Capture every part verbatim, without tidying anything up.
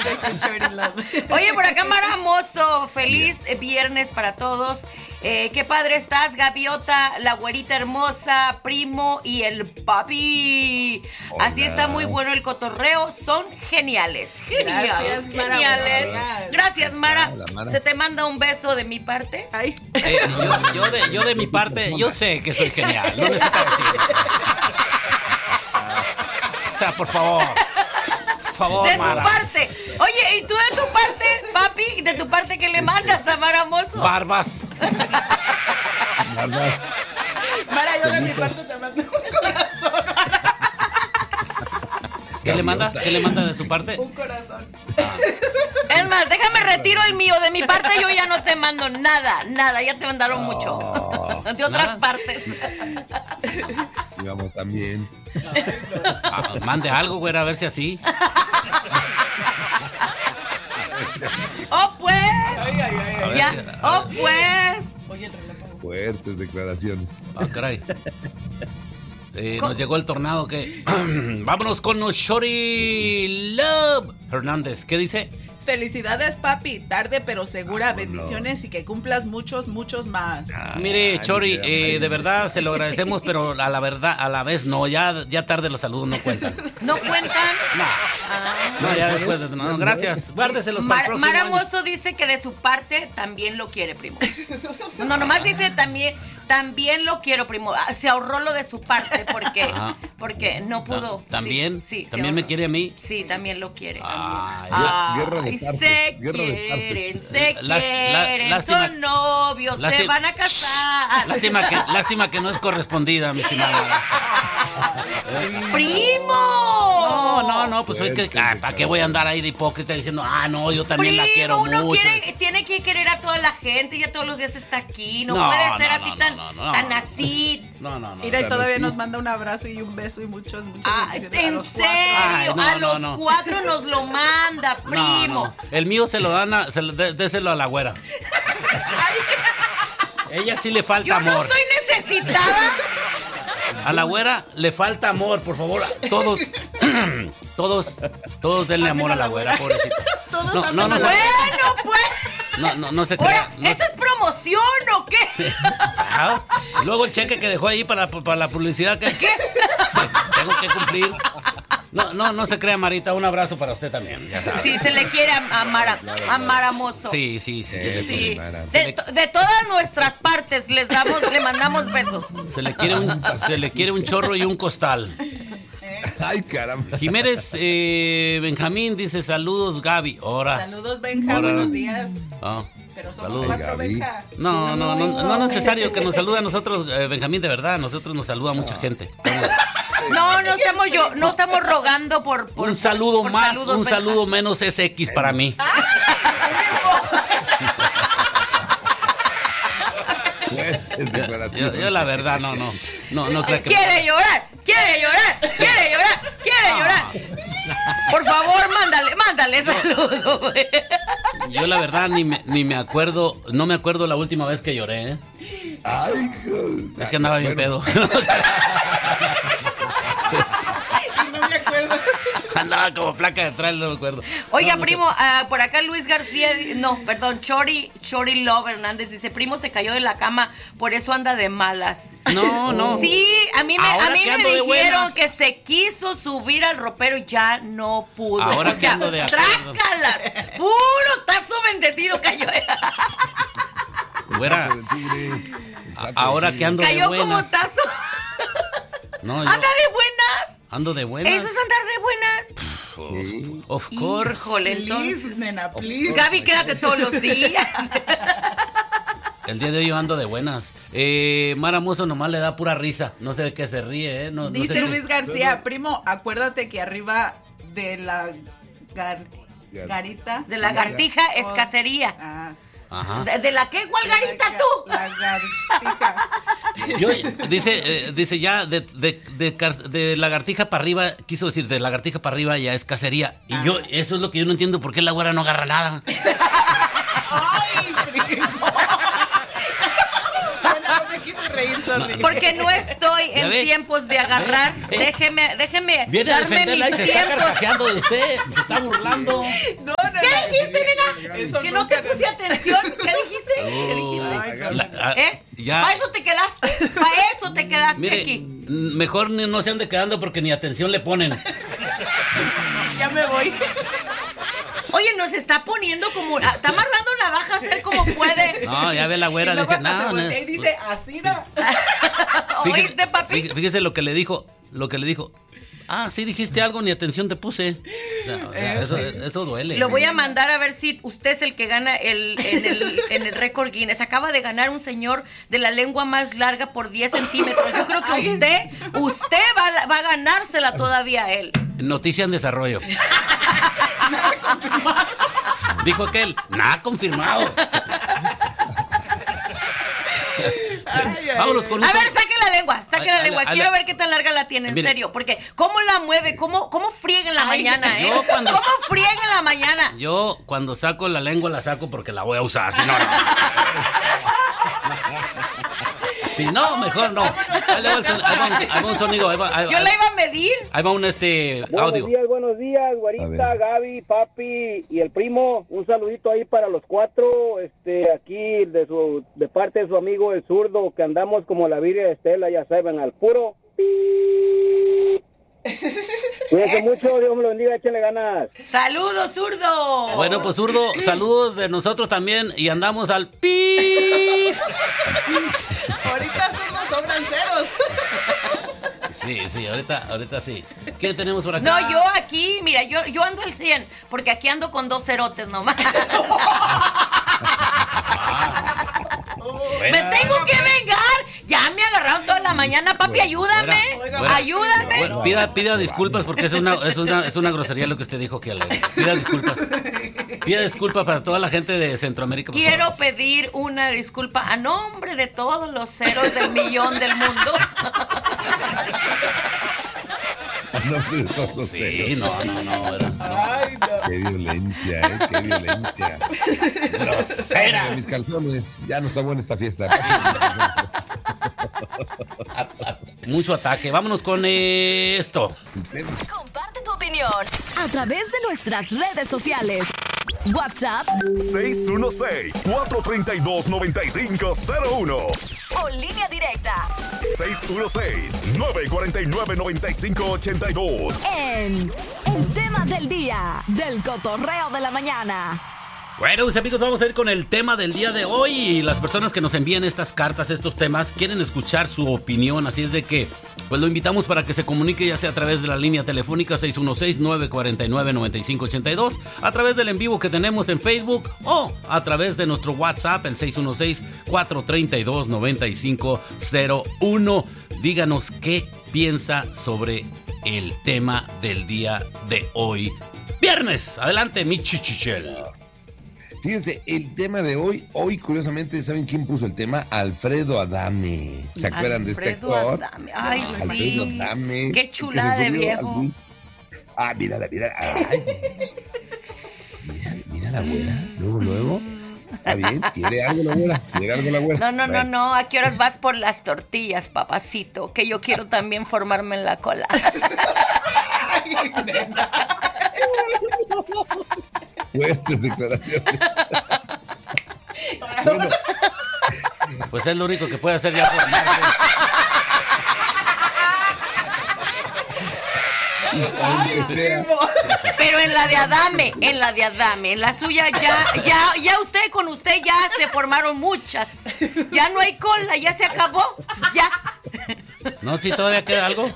Oye, por acá Mara Mozo, feliz viernes para todos. Eh, qué padre estás, Gaviota, la güerita hermosa, Primo y el papi. Hola. Así está muy bueno el cotorreo, son geniales, geniales, Gracias, geniales. Mara. Gracias, Mara. Hola, Mara. Se te manda un beso de mi parte. Ay. Eh, yo, yo, de, yo de mi parte, yo sé que soy genial, no necesito decirlo. O sea, por favor. Por favor, de Mara. su parte. Oye, ¿y tú de tu parte, papi? ¿De tu parte qué le mandas a Mara Mozo? Barbas. Barbas. Mara, yo de mi parte te mando un corazón. ¿Qué le manda? ¿Qué le manda de su parte? Un corazón. Ah. Es más, déjame retiro el mío. De mi parte yo ya no te mando nada, nada. Ya te mandaron oh, mucho. De otras ¿nada? Partes. Y vamos también. Ah, mande algo, güey, a ver si así. ¡Oh, pues! Ay, ay, ay, ya. Si, ¡Oh, pues! Oye, el relámpago. Fuertes declaraciones. Ah, caray. Eh, nos llegó el tornado que... Vámonos con los Shorty Love Hernández. ¿Qué dice? Felicidades, papi. Tarde pero segura. Ah, bendiciones no. Y que cumplas muchos, muchos más. Ay, mire, Chori, eh, de verdad se lo agradecemos, pero a la verdad, a la vez no. Ya, ya tarde los saludos no cuentan. ¿No cuentan? No. Ah. No, ya después de... No, gracias. Guárdeselos para el próximo Mara año. Mozo dice que de su parte también lo quiere, primo. No, nomás dice también... También lo quiero, primo. Se ahorró lo de su parte porque, Ajá. porque no pudo. ¿También? Sí, sí, ¿También me quiere a mí? Sí, también lo quiere. Ay, Ay, guerra de partes, se guerra de quieren, partes. se Las, quieren, la, lástima, son novios, lástima, se van a casar. Lástima que, lástima que no es correspondida, mi estimada. ¡Primo! No, no, no, pues hoy que, ah, ¿para qué voy a andar ahí de hipócrita diciendo, ah, no, yo también Primo, la quiero uno mucho? Quiere, tiene que querer a toda la gente, ya todos los días está aquí, no, no puede ser no, así no, tan, no, no, tan no, así. No, no, no. Mira, y todavía así. Nos manda un abrazo y un beso y muchos, muchos ah, ¿en a los serio? Ay, no, a no, los no. cuatro nos lo manda, primo. No, no. El mío se lo dan a, se lo, dé, déselo a la güera. Ella sí le falta Yo amor. no estoy necesitada. A la güera le falta amor, por favor. Todos, todos, todos denle amor a la güera, pobrecita. Todos no, no, no, bueno, pues. No, no, no se crea. Ahora, No ¿eso se... es promoción o qué? ¿Ah? Luego el cheque que dejó ahí para, para la publicidad que ¿Qué? tengo que cumplir. No, no, no se crea, Marita. Un abrazo para usted también, ya sabe. Sí, se le quiere a, a, Mara, a Mara Mozo. Sí, sí, sí. Eh, Se, Sí. le, De, to- de todas nuestras partes les damos, le mandamos besos. se le quiere un, se le quiere un chorro y un costal. Ay, caramba. Jiménez eh, Benjamín dice saludos, Gaby. Ahora. Saludos, Benja, Ahora. buenos días. Ah, Pero somos saludos. cuatro, Gaby. Benja. No, no, no, no es necesario que nos salude a nosotros, eh, Benjamín, de verdad. A nosotros nos saluda mucha gente. No, no estamos yo, no estamos rogando por, por Un saludo por más, saludos, un Benja. saludo menos es X para mí. Fuertes Yo, declaraciones. yo la verdad, no, no. No, no creo que. Quiere llorar, quiere llorar, quiere llorar, quiere No. llorar. Por favor, mándale, mándale saludo, güey. Yo la verdad ni me, ni me acuerdo, no me acuerdo la última vez que lloré, ¿eh? Ay, joder. Es que andaba bien Bueno, pedo. No me acuerdo. Andaba como flaca de atrás, no me acuerdo. Oiga, No, no primo, ah, por acá Luis García, no, perdón, Chori, Chori Love Hernández dice, primo se cayó de la cama, por eso anda de malas. No, no. Sí, a mí me, Ahora a mí que me ando de dijeron buenas. que se quiso subir al ropero y ya no pudo. Ahora O que sea, ando de acuerdo. trácalas, puro tazo bendecido cayó. Güera, saco de tigre, a- saco de ahora tigre. que ando de Cayó como buenas. tazo. No, yo Anda de buenas. ando de buenas. Eso es andar de buenas. Sí. Of course. Híjole, Please, entonces. nena, please. Gaby, quédate todos los días. El día de hoy yo ando de buenas. Eh, Mara Mozo nomás le da pura risa. No sé de qué se ríe, ¿eh? No, no Dice sé qué- Luis García, primo, acuérdate que arriba de la gar- garita. De la gartija es cacería. Ah. Ajá. ¿De, de la qué? ¿Cuál de la garita ga- tú? La gartija. Yo, dice, eh, dice ya de, de, de, car- de lagartija para arriba, quiso decir de lagartija para arriba ya es cacería. Y Ah. yo, eso es lo que yo no entiendo, ¿por qué la güera no agarra nada? Ay, primo. Bueno, no me quise reír, sorry. Porque no estoy en ve? tiempos de agarrar. Ve, ve. Déjeme, déjeme Viene a darme defenderla y mis se está tiempos. carcajeando de usted. Se está burlando. No, no, ¿Qué no. dijiste, nena? Eso Que no te nunca- puse atención. ¿Qué dijiste? ¿Qué dijiste? Ay, Oh, La- ah, ¿Eh? Ya. Para eso te quedaste. Para eso te quedaste Mire, aquí. mm, mejor ni- no se ande quedando porque ni atención le ponen. Ya me voy. Oye, nos está poniendo como. Está amarrando navajas él como puede. No, ya ve la güera, Y luego dije, hasta se no, no. voltea y dice, así no. ¿Oíste, papi? Fíjese, fíjese lo que le dijo, lo que le dijo. Ah, sí dijiste algo, ni atención te puse. O sea, o sea, eso, eso duele. Lo voy a mandar a ver si usted es el que gana el, en, el, en el récord Guinness. Acaba de ganar un señor de la lengua más larga por diez centímetros. Yo creo que usted, usted va, a- va a ganársela todavía a él. Noticia en desarrollo. Dijo aquel, nada confirmado. Ay, ay, Vámonos con un A ver, son- saque la lengua, saque la Ay, lengua. ay, Quiero ay, ver qué tan larga la tiene, en Mire. serio. Porque cómo la mueve, cómo, cómo friega en la Ay, mañana, ¿eh? yo cuando- ¿Cómo friega en la mañana? Yo cuando saco la lengua la saco porque la voy a usar. Si no, no. Si no, mejor no. Ahí le va el son- ahí va un- ahí va un sonido. Ahí va, ahí va- Yo la iba a medir. ahí va un este Buenos audio. días, buenos días, A güerita, ver. Gaby, papi y el primo. Un saludito ahí para los cuatro, este, aquí de su, de parte de su amigo el zurdo, que andamos como la Virgen Estela, ya saben, al puro. Cuídense mucho, Dios me lo bendiga, échenle ganas. ¡Saludos, zurdo! Bueno, pues zurdo, saludos de nosotros también y andamos al pi. Ahorita somos sobranceros. Sí, sí, ahorita, ahorita sí. ¿Qué tenemos por acá? No, yo aquí, mira, yo, yo ando al cien, porque aquí ando con dos cerotes nomás. ¡Me tengo que vengar! Ya me agarraron toda la mañana, papi, ayúdame. Fuera, fuera. Ayúdame. Bueno, pida, pida disculpas porque es una, es una, es una grosería lo que usted dijo que al aire. Pida disculpas. Pida disculpas para toda la gente de Centroamérica. por Quiero favor. pedir una disculpa a nombre de todos los ceros del millón del mundo. No, pero todos Sí, celos. no, no, no. Era, no. Ay, no. Qué violencia, ¿eh? Qué violencia. Grosera. Mis calzones. Ya no está buena esta fiesta. Mucho ataque. Vámonos con esto. Comparte tu opinión a través de nuestras redes sociales. WhatsApp seis uno seis, cuatro tres dos, nueve cinco cero uno. o línea directa seis uno seis, nueve cuatro nueve, nueve cinco ocho dos. en El Tema del Día del Cotorreo de la Mañana. Bueno, mis amigos, vamos a ir con el tema del día de hoy. Y las personas que nos envían estas cartas, estos temas, quieren escuchar su opinión. Así es de que, pues lo invitamos para que se comunique, ya sea a través de la línea telefónica seis uno seis, nueve cuatro nueve, nueve cinco ocho dos, a través del en vivo que tenemos en Facebook o a través de nuestro WhatsApp, el seis uno seis, cuatro tres dos, nueve cinco cero uno. Díganos qué piensa sobre el tema del día de hoy. Viernes, adelante, mi chichichel. Fíjense, el tema de hoy, hoy curiosamente, ¿saben quién puso el tema? Alfredo Adame. ¿Se acuerdan de este Alfredo actor? Adame. Ay, Alfredo sí. Adame. Qué que chulada se de subió viejo. al bus. Ah, mírala, mírala. Ay, mira, mira la abuela. Luego, luego. Está bien. ¿Quiere algo la abuela? ¿Quiere algo la abuela? No, no, no, Bueno. no. ¿A qué horas vas por las tortillas, papacito? Que yo quiero también formarme en la cola. Fuertes declaraciones. Bueno, Pues es lo único que puede hacer ya por aunque sea. Pero en la de Adame, en la de Adame, en la suya ya, ya, ya usted con usted ya se formaron muchas. Ya no hay cola, ya se acabó, ya. No, si todavía queda algo.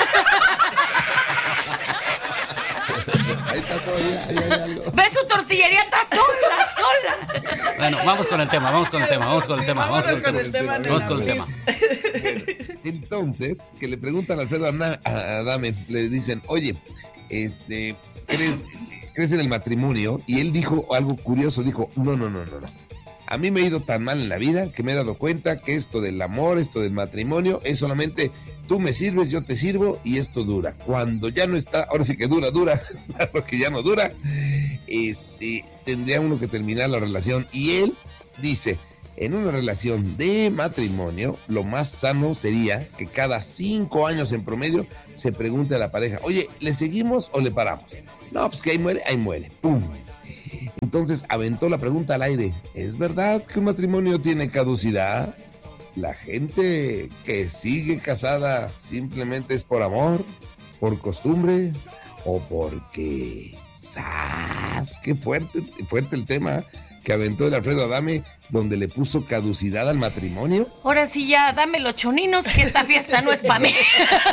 Ahí está todavía, ahí hay algo. ¿Ves su tortillería? Está sola, sola. Bueno, vamos con el tema, vamos con el tema, vamos con el tema, vamos con el Vámonos con tema. el tema, Vamos con el nena, tema. Entonces, que le preguntan a Alfredo Ana- a Adame, le dicen, oye, este, ¿crees, ¿crees en el matrimonio? Y él dijo algo curioso, dijo, no, no, no, no, no. A mí me ha ido tan mal en la vida que me he dado cuenta que esto del amor, esto del matrimonio, es solamente tú me sirves, yo te sirvo y esto dura. Cuando ya no está, ahora sí que dura, dura, lo que ya no dura, este, tendría uno que terminar la relación. Y él dice, en una relación de matrimonio, lo más sano sería que cada cinco años en promedio se pregunte a la pareja, oye, ¿le seguimos o le paramos? No, pues que ahí muere, ahí muere. ¡Pum! Entonces aventó la pregunta al aire. ¿Es verdad que un matrimonio tiene caducidad? ¿La gente que sigue casada simplemente es por amor, por costumbre o porque... ¡Sas! ¡Qué fuerte, fuerte el tema que aventó el Alfredo Adame, donde le puso caducidad al matrimonio! Ahora sí ya, dame los choninos, que esta fiesta no es para mí.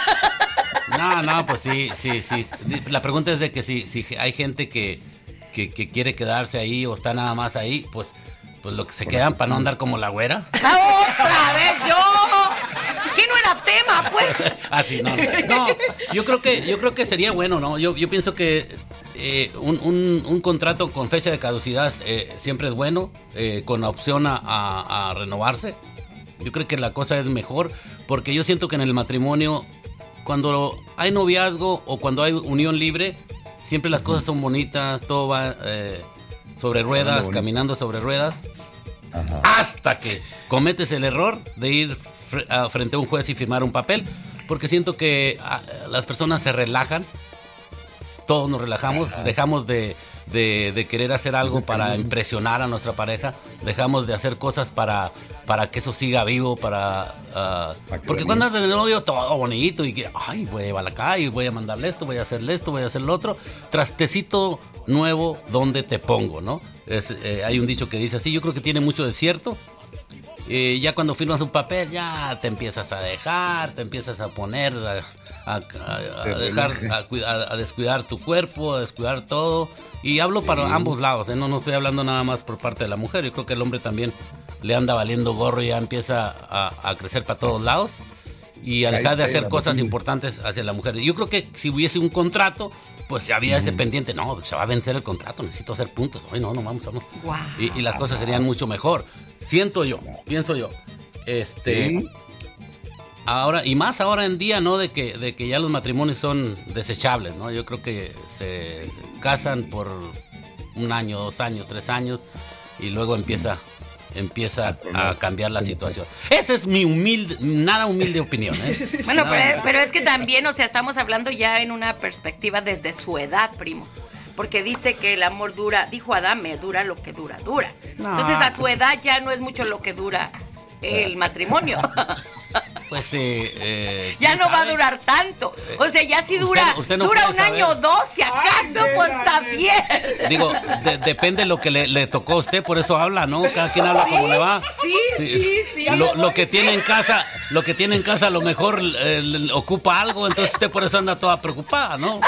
No, no, pues sí, sí, sí. La pregunta es de que si, si hay gente que, que, que quiere quedarse ahí o está nada más ahí, pues, pues lo que se quedan para no andar como la güera. ¡Otra vez yo! ¿Qué no era tema, pues? Ah, sí, no, no. No, yo creo que, yo creo que sería bueno, ¿no? Yo, yo pienso que eh, un, un, un contrato con fecha de caducidad eh, siempre es bueno, eh, con opción a, a, a renovarse. Yo creo que la cosa es mejor, porque yo siento que en el matrimonio, cuando hay noviazgo o cuando hay unión libre, siempre las cosas son bonitas, todo va eh, sobre ruedas, caminando sobre ruedas, ajá, hasta que cometes el error de ir fre- a, frente a un juez y firmar un papel, porque siento que a, las personas se relajan, todos nos relajamos, ajá, dejamos de, de, de querer hacer algo para impresionar a nuestra pareja, dejamos de hacer cosas para, para que eso siga vivo, para, uh, porque cuando andas de novio todo bonito y que, ay, voy a llevarla acá y voy a mandarle esto, voy a hacerle esto, voy a hacer lo otro, trastecito nuevo, ¿dónde te pongo, no? Es, eh, hay un dicho que dice así, yo creo que tiene mucho de cierto. Eh, ya cuando firmas un papel ya te empiezas a dejar, te empiezas a poner a, a, a, a dejar a, cuidar, a descuidar tu cuerpo, a descuidar todo, y hablo para sí, ambos lados, ¿eh? no, no estoy hablando nada más por parte de la mujer, yo creo que el hombre también le anda valiendo gorro y ya empieza a, a crecer para todos lados y a dejar de hacer cosas importantes hacia la mujer. Yo creo que si hubiese un contrato, pues si había ese pendiente, no, se va a vencer el contrato, necesito hacer puntos, ay no, no, vamos, vamos. Wow. Y, y las cosas serían mucho mejor, siento yo, pienso yo. Este, ¿sí? Ahora, y más ahora en día, ¿no? De que, de que ya los matrimonios son desechables, ¿no? Yo creo que se casan por un año, dos años, tres años, y luego empieza... empieza a cambiar la situación. Esa es mi humilde, nada humilde opinión, ¿eh? Bueno, pero, pero es que también, o sea, estamos hablando ya en una perspectiva desde su edad, primo. Porque dice que el amor dura, dijo Adame, dura lo que dura, dura. No. Entonces a su edad ya no es mucho lo que dura el matrimonio. Pues eh, eh, ya no sabe? Va a durar tanto. O sea, ya si dura, usted, usted no dura un saber. año o dos, si acaso, ay, pues está bien. Digo, de, depende de lo que le, le tocó a usted, por eso habla, ¿no? Cada quien habla, ¿sí? Como le va. Sí, sí, sí. sí lo, lo que tiene en casa, lo que tiene en casa a lo mejor eh, le ocupa algo, entonces usted por eso anda toda preocupada, ¿no?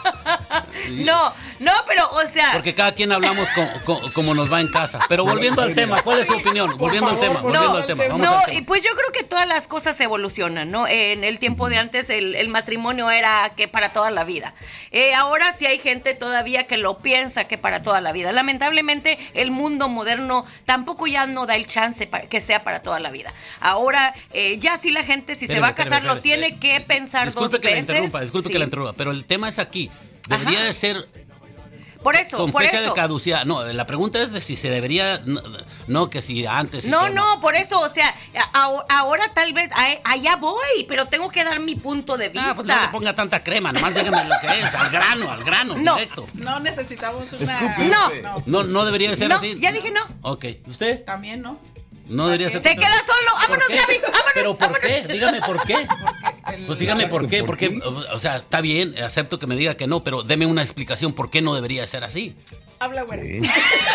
No, no, pero, o sea... Porque cada quien hablamos con, con, como nos va en casa. Pero volviendo al tema, ¿cuál es su opinión? Volviendo al tema, volviendo no, al tema. Vamos no, al tema. Y pues yo creo que todas las cosas evolucionan, ¿no? En el tiempo de antes el, el matrimonio era que para toda la vida. Eh, ahora sí hay gente todavía que lo piensa que para toda la vida. Lamentablemente el mundo moderno tampoco ya no da el chance para que sea para toda la vida. Ahora eh, ya sí la gente si espérame, se va a casar espérame, espérame, lo tiene que pensar disculpe dos que veces. La interrumpa, disculpe sí. que la interrumpa, pero el tema es aquí. Debería Ajá. de ser por eso, con por fecha eso. de caducidad. No, la pregunta es de si se debería, no, no que si antes. No, si no, por eso, o sea, a, ahora tal vez a, allá voy, pero tengo que dar mi punto de vista. Ah, pues no le ponga tanta crema, nomás dígame lo que es, al grano, al grano, no, directo. No necesitamos una... No. no, no, no debería de ser no, así. Ya dije no. Ok, ¿usted? También no. No debería ser. Se queda solo. Vámonos, Gaby. Vámonos. ¿Pero por vámonos. qué? Dígame por qué. El... Pues dígame por qué. Porque, o sea, está bien, acepto que me diga que no, pero deme una explicación por qué no debería ser así. Habla, güera. Sí.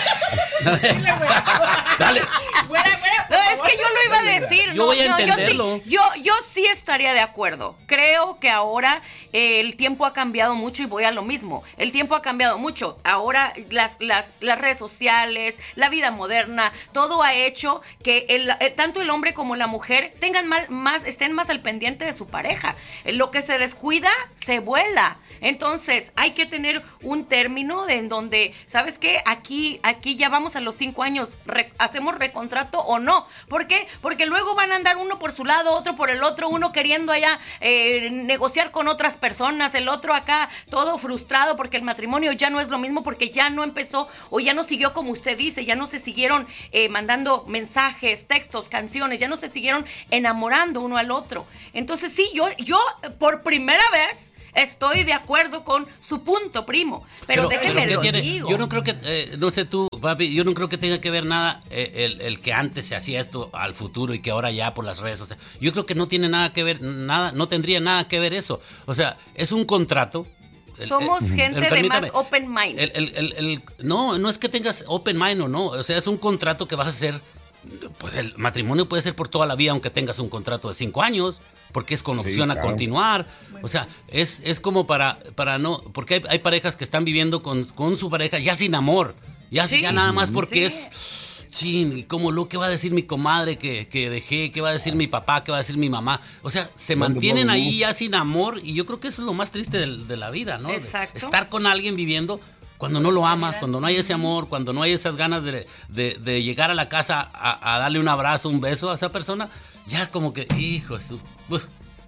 Dale. Güera, güera, no, es que yo lo iba a decir. Yo no, voy a no, entenderlo. Yo sí, yo, yo sí estaría de acuerdo. Creo que ahora eh, el tiempo ha cambiado mucho y voy a lo mismo. El tiempo ha cambiado mucho. Ahora las, las, las redes sociales, la vida moderna, todo ha hecho que el, eh, tanto el hombre como la mujer tengan mal, más, estén más al pendiente de su pareja. Lo que se descuida, se vuela. Entonces, hay que tener un término de en donde, ¿sabes qué? Aquí, aquí ya vamos a los cinco años, re, ¿hacemos recontrato o no? ¿Por qué? Porque luego van a andar uno por su lado, otro por el otro, uno queriendo allá eh, negociar con otras personas, el otro acá todo frustrado porque el matrimonio ya no es lo mismo, porque ya no empezó o ya no siguió como usted dice, ya no se siguieron eh, mandando mensajes, textos, canciones, ya no se siguieron enamorando uno al otro. Entonces sí, yo, yo por primera vez estoy de acuerdo con su punto, primo, pero, pero déjeme pero lo tiene, digo. Yo no creo que, eh, no sé tú, papi, yo no creo que tenga que ver nada eh, el, el que antes se hacía esto al futuro y que ahora ya por las redes sociales. Yo creo que no tiene nada que ver, nada, no tendría nada que ver eso. O sea, es un contrato. Somos el, gente el, de más open mind. El, el, el, el, no, no es que tengas open mind o no, o sea, es un contrato que vas a hacer, pues el matrimonio puede ser por toda la vida aunque tengas un contrato de cinco años. Porque es con opción sí, claro. a continuar. O sea, es, es como para, para no... Porque hay, hay parejas que están viviendo con, con su pareja ya sin amor. Ya, sí. ya nada más porque sí. es... Sí, como lo que va a decir mi comadre que, que dejé, qué va a decir mi papá, qué va a decir mi mamá. O sea, se mantienen ahí ya sin amor. Y yo creo que eso es lo más triste de, de la vida, ¿no? Exacto. De estar con alguien viviendo cuando no lo amas, cuando no hay ese amor, cuando no hay esas ganas de, de, de llegar a la casa a, a darle un abrazo, un beso a esa persona. Ya como que, hijo de su... Uf,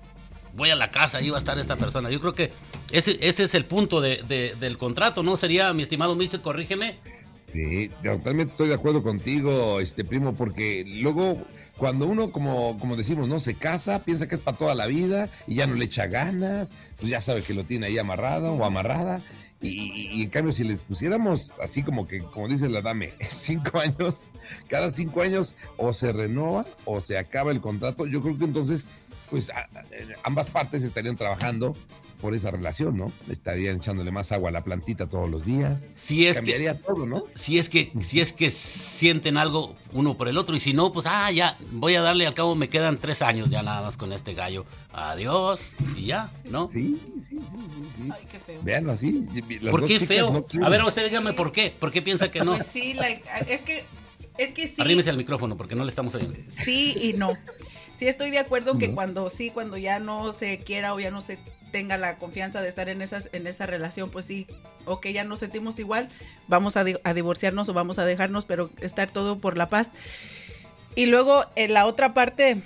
voy a la casa, ahí va a estar esta persona. Yo creo que ese, ese es el punto de, de, del contrato, ¿no? Sería, mi estimado Mitchell, corrígeme. Sí, totalmente estoy de acuerdo contigo, este primo, porque luego cuando uno, como, como decimos, ¿no? Se casa, piensa que es para toda la vida y ya no le echa ganas, pues ya sabe que lo tiene ahí amarrado o amarrada. Y, y, y en cambio, si les pusiéramos así como que, como dice la dame, cinco años, cada cinco años o se renova o se acaba el contrato, yo creo que entonces, pues a, a, ambas partes estarían trabajando por esa relación, ¿no? Estarían echándole más agua a la plantita todos los días. Si es Cambiaría que, todo, ¿no? Si es que, si es que sienten algo uno por el otro, y si no, pues, ah, ya, voy a darle, al cabo me quedan tres años ya nada más con este gallo. Adiós, y ya, ¿no? Sí, sí, sí, sí, sí. Ay, qué feo. Veanlo así. Las ¿Por qué feo? No a ver, usted dígame por qué. ¿Por qué piensa que no? Pues sí, like, es que, es que sí. Arrímese al micrófono porque no le estamos oyendo. Sí y no. Sí estoy de acuerdo que ¿No? cuando sí, cuando ya no se quiera o ya no se tenga la confianza de estar en esas en esa relación, pues sí, ok, ya nos sentimos igual, vamos a, di- a divorciarnos o vamos a dejarnos, pero estar todo por la paz. Y luego en la otra parte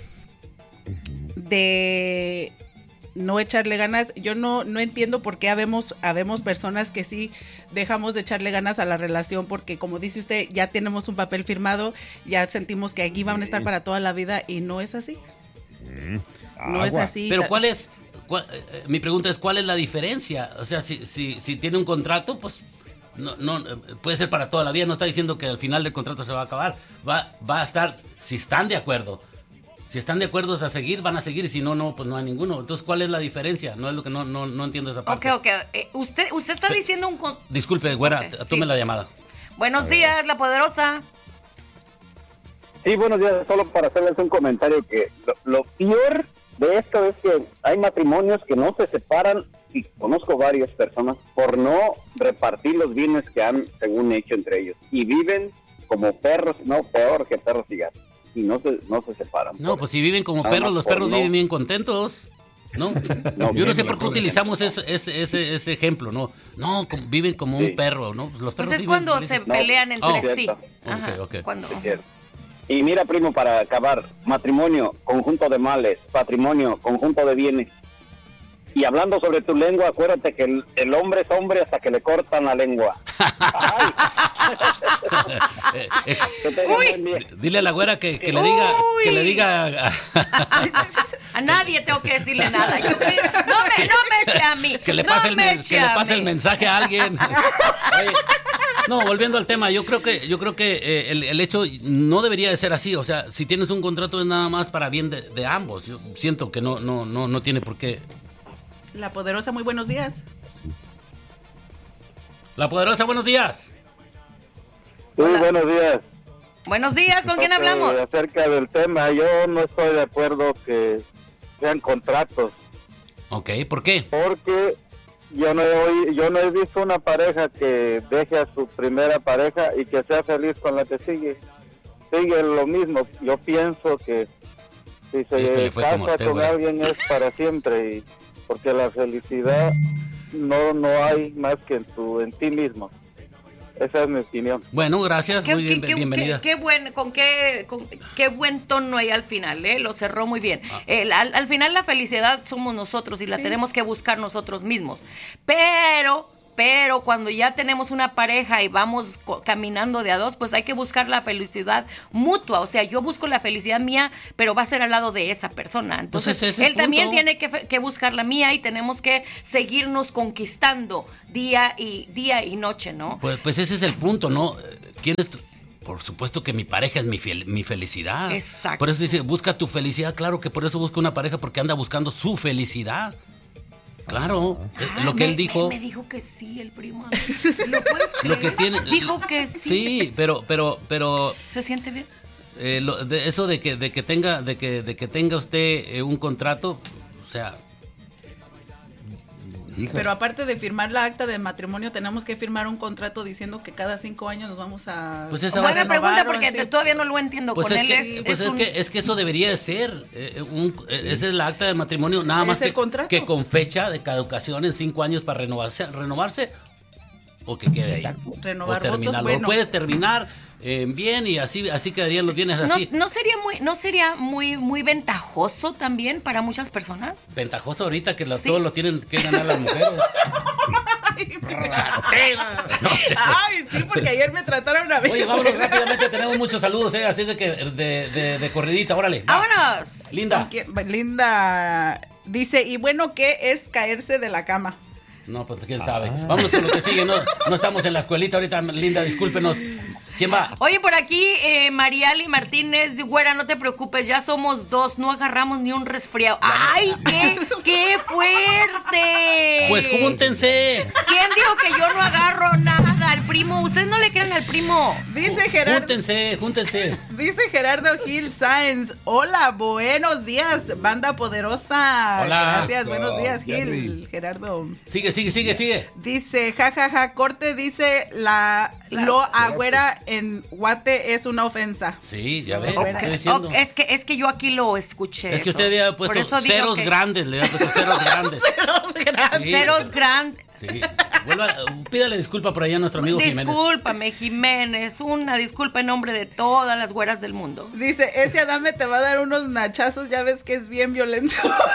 de no echarle ganas, yo no, no entiendo por qué habemos, habemos personas que sí dejamos de echarle ganas a la relación, porque como dice usted, ya tenemos un papel firmado, ya sentimos que aquí van a estar para toda la vida y no es así. Mm, No es aguas. así. Pero ¿cuál es? cuál- eh, mi pregunta es, ¿cuál es la diferencia? O sea, si, si, si tiene un contrato, pues no, no eh, puede ser para toda la vida. No está diciendo que al final del contrato se va a acabar. Va, va a estar, si están de acuerdo. Si están de acuerdo a seguir, van a seguir. Y si no, no, pues no hay ninguno. Entonces, ¿cuál es la diferencia? No es lo que no, no, no entiendo esa parte. Ok, ok. Eh, usted, usted está Pe- diciendo un... con- Disculpe, güera, Ok, t- tome sí. la llamada. Buenos días, la poderosa. Sí, buenos días. Solo para hacerles un comentario que lo, lo peor de esto es que hay matrimonios que no se separan, y conozco varias personas, por no repartir los bienes que han, según, hecho entre ellos. Y viven como perros, no, peor que perros y gatos. Y no se, no se separan. No, pues si viven como Nada perros, más los por perros no. viven bien contentos. ¿No? No, Yo no sé bien, por qué la utilizamos ese, ese, ese, ese ejemplo, ¿no? No, como- viven como Sí. un perro, ¿no? Los Pues perros es viven cuando felices. se pelean entre Oh. sí. Cierto. Ajá, Ok, ok. cuando... Es cierto. Y mira, primo, para acabar, matrimonio, conjunto de males, patrimonio, conjunto de bienes. Y hablando sobre tu lengua, acuérdate que el, el hombre es hombre hasta que le cortan la lengua. Ay. Eh, eh, Que tengan Uy. buen día. dile a la güera que, que le diga, que le Uy. diga A nadie tengo que decirle nada. Yo, no, me, no me eche a mí. que le no pase, el, me men- eche que le a pase mí. el mensaje a alguien. Oye, no, volviendo al tema, yo creo que yo creo que eh, el, el hecho no debería de ser así. O sea, si tienes un contrato es nada más para bien de, de ambos. Yo siento que no, no, no, no tiene por qué. La poderosa, muy buenos días. La poderosa, buenos días. Sí, Hola. buenos días. Buenos días, ¿con quién Ok, hablamos? Acerca del tema, yo no estoy de acuerdo que sean contratos, Ok, ¿por qué? porque yo no he, oí- yo no he visto una pareja que deje a su primera pareja y que sea feliz con la que sigue. Sigue lo mismo. Yo pienso que si se Este le fue como a casa usted, con güey. alguien es para siempre, y porque la felicidad no no hay más que en tu en ti mismo. esa es mi opinión. Bueno, gracias, Qué, muy bien, qué- qué- bienvenida. qué- qué buen, con qué, con qué buen tono ahí al final, ¿eh? Lo cerró muy bien. Ah. El- al, al final la felicidad somos nosotros y la tenemos que buscar nosotros mismos. Pero, pero cuando ya tenemos una pareja y vamos co- caminando de a dos, pues hay que buscar la felicidad mutua. O sea, yo busco la felicidad mía, pero va a ser al lado de esa persona. Entonces, Pues ese es el él también punto. tiene que, fe- que buscar la mía y tenemos que seguirnos conquistando día y día y noche, ¿no? Pues, pues ese es el punto, ¿no? ¿Quién es tu- Por supuesto que mi pareja es mi, fiel- mi felicidad. Exacto. Por eso dice, busca tu felicidad. Claro que por eso busca una pareja, porque anda buscando su felicidad. Claro, eh, Ah, lo que me- él dijo. Me, me dijo que sí, el primo. ¿Lo puedes Lo que creer? tiene. Dijo que sí. Sí, pero, pero, pero ¿Se siente bien? eh, lo- de eso de que, de que tenga, de que, de que tenga usted eh, un contrato, o sea, Hijo, Pero aparte de firmar la acta de matrimonio, tenemos que firmar un contrato diciendo que cada cinco años nos vamos a... Pues esa va a Buena ser- pregunta renovar o porque así. te- todavía no lo entiendo. pues Con es él que, es, pues es es un- que, es que eso debería de ser. eh, un, eh, esa es la acta de matrimonio, nada ¿Es más el que, contrato? que con fecha de caducación en cinco años para renovarse, renovarse o que quede ahí. Renovar o terminarlo. votos, bueno. Puedes terminar eh, bien y así, así quedarían los bienes ¿No, así. no sería muy, no sería muy, muy ventajoso también para muchas personas? Ventajoso ahorita que lo- Sí. todos lo tienen que ganar las mujeres. No sé. Ay, sí, porque ayer me trataron a mí. Oye, vámonos rápidamente, tenemos muchos saludos, eh, así de que de, de, de corridita, órale. va. ¡Vámonos! Linda. Que- Linda dice, y bueno, ¿qué es caerse de la cama? No, pues quién sabe. Vámonos con lo que sigue. No, no estamos en la escuelita ahorita, Linda, discúlpenos. ¿Quién va? Oye, por aquí, eh, Mariali Martínez, güera, no te preocupes, ya somos dos, no agarramos ni un resfriado. ¡Ay, qué, qué fuerte! Pues júntense. ¿Quién dijo que yo no agarro nada al primo? Ustedes no le crean al primo. Dice Gerardo, Júntense, júntense. dice Gerardo Gil Sáenz, hola, buenos días, banda poderosa. Hola. Gracias, buenos días, Gil, Jerry. Gerardo. Sigue, sigue, sigue, sigue. Dice, jajaja, ja, ja, corte, dice, la, lo agüera en Guate es una ofensa. Sí, ya ves, Ok. ¿qué estoy diciendo? Oh, es, que, es que yo aquí lo escuché. Es que eso. usted había Por puesto eso digo ceros que- grandes, le había puesto ceros grandes. Sí. Ceros grandes. Sí. Vuelva, pídale disculpa por allá a nuestro amigo Jiménez. Discúlpame, Jiménez. Una disculpa en nombre de todas las güeras del mundo. Dice, ese Adame te va a dar unos nachazos, ya ves que es bien violento.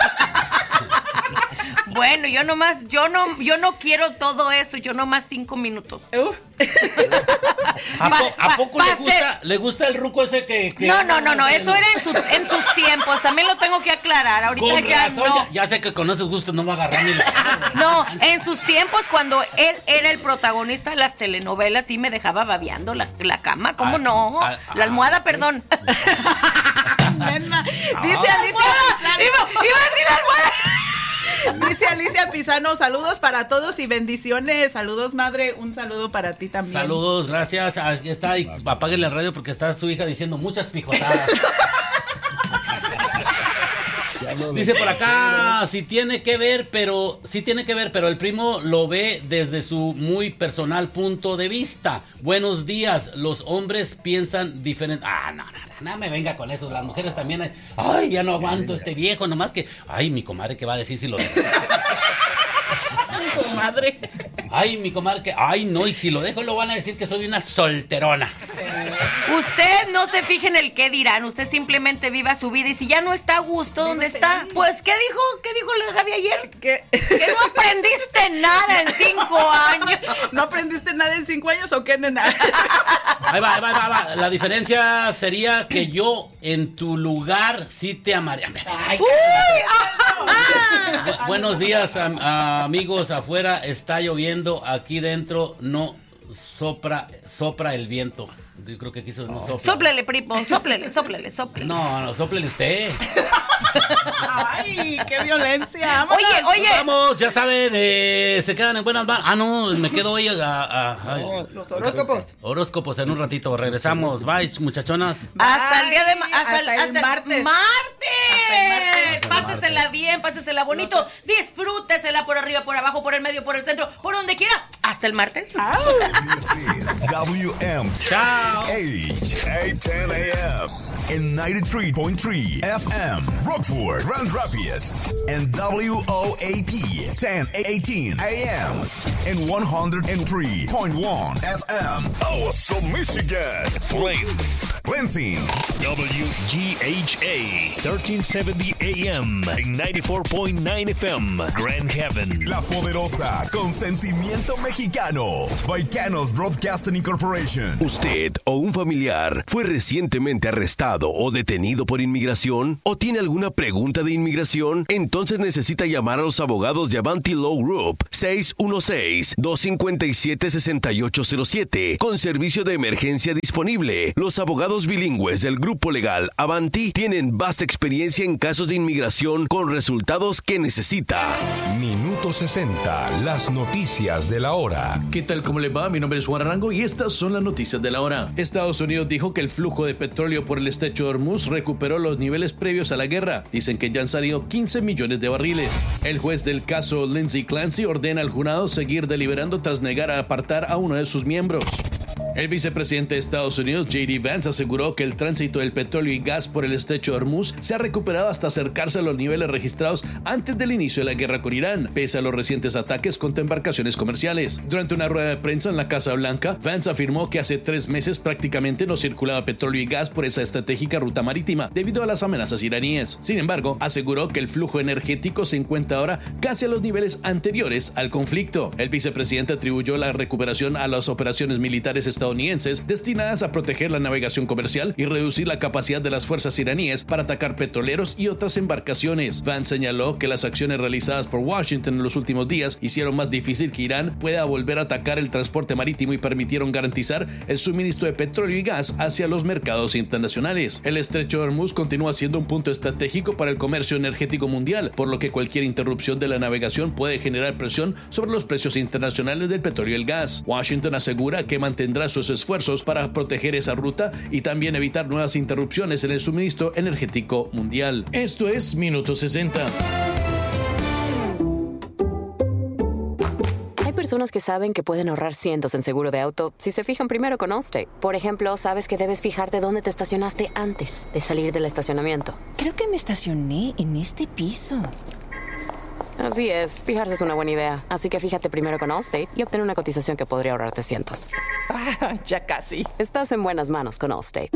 Bueno, yo nomás, yo no, yo no quiero todo eso, yo nomás cinco minutos. Uf. ¿A, Pa- po- a pa- poco pa le ser- gusta, le gusta el ruco ese que, que No, no, no, no, eso era en, sus- en sus tiempos, también lo tengo que aclarar, ahorita Con ya razón, no. ya, ya sé que con esos gustos no va a agarrar ni la... No, en sus tiempos cuando él era el protagonista de las telenovelas sí me dejaba babeando la, la cama, ¿cómo Ah, no? ah, La almohada, ah, perdón. Nena. Dice ¡Almohada! Alicia Iba, Pizano. iba a decir almohada. Dice Alicia Pizano, saludos para todos y bendiciones. Saludos, madre. Un saludo para ti también. Saludos, gracias. Aquí está, y apáguenle la radio porque está su hija diciendo muchas pijotadas. Dice por acá, si tiene que ver, pero sí tiene que ver, pero el primo lo ve desde su muy personal punto de vista. Buenos días, los hombres piensan diferente. Ah, no, no, no, no me venga con eso. Las mujeres también. Ay, ya no aguanto este viejo, nomás que. Ay, mi comadre, ¿qué va a decir si lo dejo? Madre. Ay, mi comadre, que. Ay, no, y si lo dejo, lo van a decir que soy una solterona. Usted no se fije en el qué dirán, usted simplemente viva su vida y si ya no está a gusto donde Vive está, feliz. pues ¿qué dijo? ¿Qué dijo la Gaby ayer? ¿Qué? Que no aprendiste nada en cinco años. ¿No aprendiste nada en cinco años o qué, nena? Ahí va, ahí va, ahí va, ahí va. La diferencia sería que yo en tu lugar sí te amaría. Uy, ajá. Bu- buenos días, am- a- amigos. Afuera está lloviendo, aquí dentro no sopra, sopra el viento. Yo creo que quiso no sopla. Sóplele, primo, sóplele, sóplele, sóplele. No, no, soplele usted. Ay, qué violencia. Vámonos. Oye, oye. Vamos, ya saben, eh, se quedan en buenas manos. Ah, no, me quedo hoy a, a- a- ay, Los horóscopos. horóscopos en un ratito. Regresamos. Bye, muchachonas. Hasta el día de ma- Bye, hasta, el, hasta el hasta el martes. martes. Hasta el martes. Pásesela bien, pásesela bonito. Disfrútesela por arriba, por abajo, por el medio, por el centro, por donde quiera. Hasta el martes. This is W M Chao. H eight ten A M in ninety-three point three F M. Rockford, Grand Rapids, and W O A P ten eighteen A M and one oh three point one F M. Awesome, Michigan. Flame. Lansing. W G H A thirteen seventy A M and ninety-four point nine F M. Grand Haven. La Poderosa, con sentimiento mexicano. Baicanos Broadcasting Incorporation. ¿Usted o un familiar fue recientemente arrestado o detenido por inmigración? ¿O tiene alguna pregunta de inmigración? Entonces necesita llamar a los abogados de Avanti Law Group seis uno seis, dos cinco siete, seis ocho cero siete con servicio de emergencia disponible. Los abogados bilingües del grupo legal Avanti tienen vasta experiencia en casos de inmigración con resultados que necesita. Minuto sesenta, las noticias de la hora. ¿Qué tal? ¿Cómo le va? Mi nombre es Juan Arango y estas son las noticias de la hora. Estados Unidos dijo que el flujo de petróleo por el estrecho de Hormuz recuperó los niveles previos a la guerra. Dicen que ya han salido quince millones de barriles. El juez del caso Lindsey Clancy ordena al jurado seguir deliberando tras negar a apartar a uno de sus miembros. El vicepresidente de Estados Unidos, J D Vance, aseguró que el tránsito del petróleo y gas por el estrecho de Hormuz se ha recuperado hasta acercarse a los niveles registrados antes del inicio de la guerra con Irán, pese a los recientes ataques contra embarcaciones comerciales. Durante una rueda de prensa en la Casa Blanca, Vance afirmó que hace tres meses prácticamente no circulaba petróleo y gas por esa estratégica ruta marítima, debido a las amenazas iraníes. Sin embargo, aseguró que el flujo energético se encuentra ahora casi a los niveles anteriores al conflicto. El vicepresidente atribuyó la recuperación a las operaciones militares estadounidenses destinadas a proteger la navegación comercial y reducir la capacidad de las fuerzas iraníes para atacar petroleros y otras embarcaciones. Vance señaló que las acciones realizadas por Washington en los últimos días hicieron más difícil que Irán pueda volver a atacar el transporte marítimo y permitieron garantizar el suministro de petróleo y gas hacia los mercados internacionales. El estrecho de Hormuz continúa siendo un punto estratégico para el comercio energético mundial, por lo que cualquier interrupción de la navegación puede generar presión sobre los precios internacionales del petróleo y el gas. Washington asegura que mantendrá sus esfuerzos para proteger esa ruta y también evitar nuevas interrupciones en el suministro energético mundial. Esto es Minuto sesenta. Hay personas que saben que pueden ahorrar cientos en seguro de auto si se fijan primero con Allstate. Por ejemplo, sabes que debes fijarte dónde te estacionaste antes de salir del estacionamiento. Creo que me estacioné en este piso. Así es, fijarse es una buena idea. Así que fíjate primero con Allstate y obtén una cotización que podría ahorrarte cientos. Ah, ya casi. Estás en buenas manos con Allstate.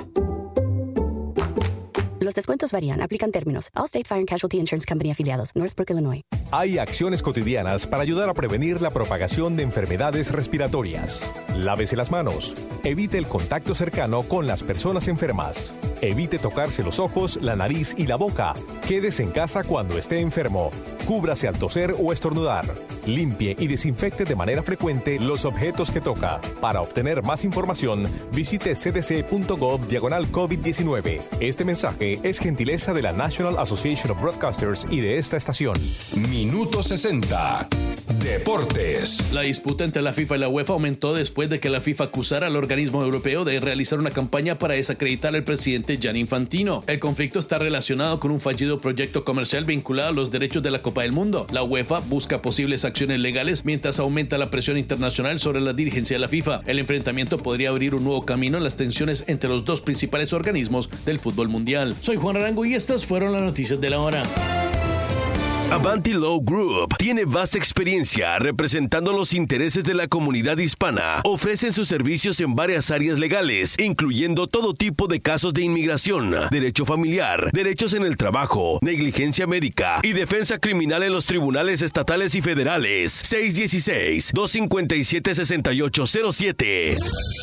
Los descuentos varían, aplican términos. Allstate Fire and Casualty Insurance Company afiliados, Northbrook, Illinois. Hay acciones cotidianas para ayudar a prevenir la propagación de enfermedades respiratorias. Lávese las manos. Evite el contacto cercano con las personas enfermas. Evite tocarse los ojos, la nariz y la boca. Quédese en casa cuando esté enfermo. Cúbrase al toser o estornudar. Limpie y desinfecte de manera frecuente los objetos que toca. Para obtener más información, visite c d c punto gov diagonal COVID diecinueve. Este mensaje es gentileza de la National Association of Broadcasters y de esta estación. Minuto sesenta. Deportes. La disputa entre la FIFA y la UEFA aumentó después de que la FIFA acusara al organismo europeo de realizar una campaña para desacreditar al presidente Gianni Infantino. El conflicto está relacionado con un fallido proyecto comercial vinculado a los derechos de la Copa del Mundo. La UEFA busca posibles acciones legales mientras aumenta la presión internacional sobre la dirigencia de la FIFA. El enfrentamiento podría abrir un nuevo camino en las tensiones entre los dos principales organismos del fútbol mundial. Soy Juan Arango y estas fueron las noticias de la hora. Avanti Law Group tiene vasta experiencia representando los intereses de la comunidad hispana. Ofrecen sus servicios en varias áreas legales, incluyendo todo tipo de casos de inmigración, derecho familiar, derechos en el trabajo, negligencia médica y defensa criminal en los tribunales estatales y federales. seis uno seis, dos cinco siete, seis ocho cero siete.